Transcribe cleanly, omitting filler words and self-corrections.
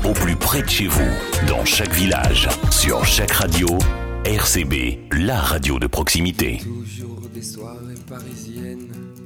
au plus près de chez vous, dans chaque village, sur chaque radio. RCB, la radio de proximité. Toujours des soirées parisiennes